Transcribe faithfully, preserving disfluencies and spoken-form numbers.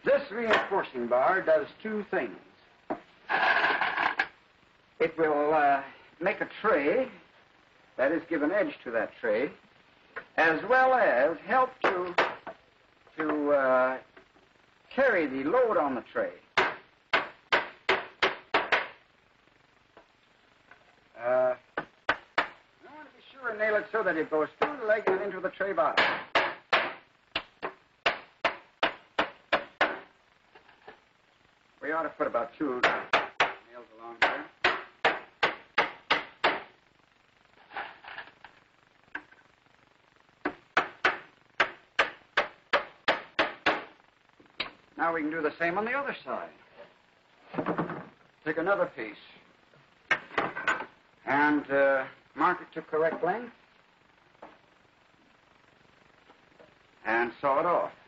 This reinforcing bar does two things. It will uh, make a tray, that is, give an edge to that tray, as well as help to, to uh, carry the load on the tray. Uh, I want to be sure and nail it so that it goes through the leg and into the tray bottom. We ought to put about two nails along here. Now we can do the same on the other side. Take another piece and uh, mark it to correct length and saw it off.